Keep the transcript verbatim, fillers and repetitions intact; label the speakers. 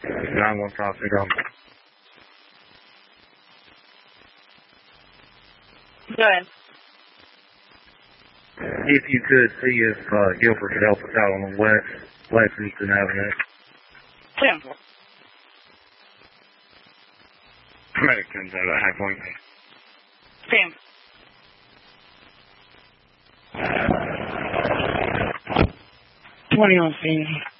Speaker 1: nine one five, pick up.
Speaker 2: Go ahead.
Speaker 1: If you could see if uh, Guilford could help us out on the west Lexington Avenue.
Speaker 2: ten.
Speaker 1: Medic comes out of High Point.
Speaker 2: ten. twenty on scene.